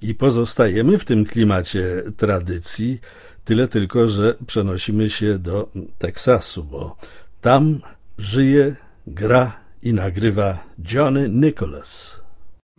I pozostajemy w tym klimacie tradycji, tyle tylko, że przenosimy się do Teksasu, bo tam żyje, gra i nagrywa Johnny Nicholas.